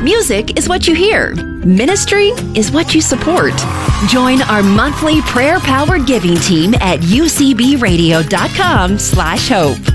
Music is what you hear. Ministry is what you support. Join our monthly prayer-powered giving team at ucbradio.com/hope.